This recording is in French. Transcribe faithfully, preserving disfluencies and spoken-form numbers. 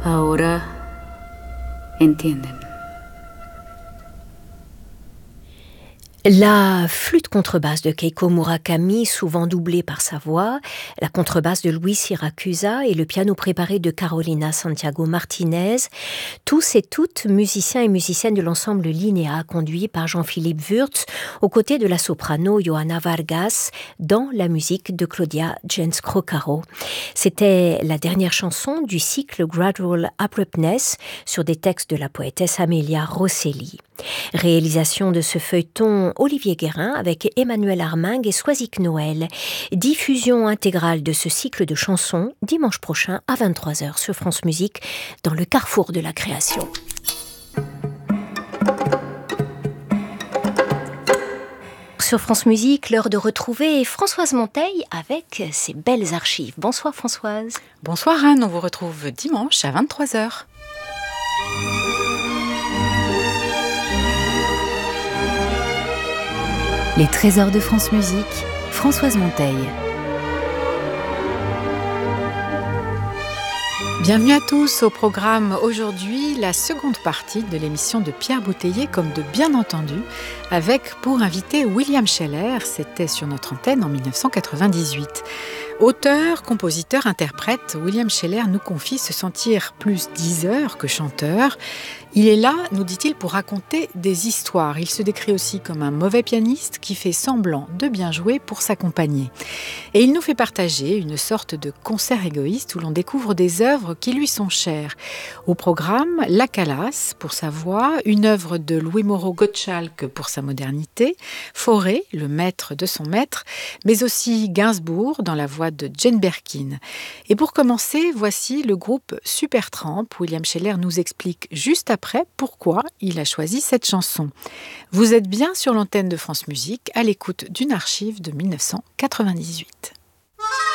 Ahora entienden. La flûte contrebasse de Keiko Murakami, souvent doublée par sa voix, la contrebasse de Luis Siracusa et le piano préparé de Carolina Santiago Martinez, tous et toutes musiciens et musiciennes de l'ensemble Linnea, conduit par Jean-Philippe Wurtz, aux côtés de la soprano Johanna Vargas, dans la musique de Claudia Jens-Crocaro. C'était la dernière chanson du cycle Gradual Abruptness sur des textes de la poétesse Amelia Rosselli. Réalisation de ce feuilleton Olivier Guérin avec Emmanuel Armingue et Soisic Noël. Diffusion intégrale de ce cycle de chansons dimanche prochain à vingt-trois heures sur France Musique dans le carrefour de la création. Sur France Musique, l'heure de retrouver Françoise Monteil avec ses belles archives. Bonsoir Françoise. Bonsoir Anne, on vous retrouve dimanche à vingt-trois heures. Les trésors de France Musique, Françoise Monteil. Bienvenue à tous au programme aujourd'hui, la seconde partie de l'émission de Pierre Bouteiller, comme de bien entendu, avec pour invité William Scheller, c'était sur notre antenne en dix-neuf cent quatre-vingt-dix-huit. Auteur, compositeur, interprète, William Scheller nous confie se sentir plus diseur que chanteur. Il est là, nous dit-il, pour raconter des histoires. Il se décrit aussi comme un mauvais pianiste qui fait semblant de bien jouer pour s'accompagner. Et il nous fait partager une sorte de concert égoïste où l'on découvre des œuvres qui lui sont chères. Au programme, La Calas pour sa voix, une œuvre de Louis Moreau Gottschalk pour sa modernité, Fauré, le maître de son maître, mais aussi Gainsbourg dans la voix de Jane Birkin. Et pour commencer, voici le groupe Supertramp. William Scheller nous explique juste après Après, pourquoi il a choisi cette chanson. Vous êtes bien sur l'antenne de France Musique, à l'écoute d'une archive de dix-neuf cent quatre-vingt-dix-huit.